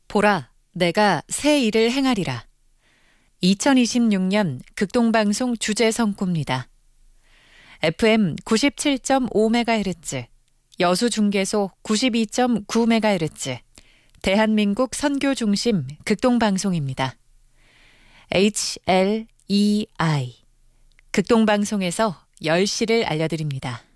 보라, 내가 새 일을 행하리라. 2026년 극동방송 주제 선고입니다. FM 97.5MHz, 여수중계소 92.9MHz, 대한민국 선교 중심 극동방송입니다. HLEI, 극동방송에서 10시를 알려드립니다.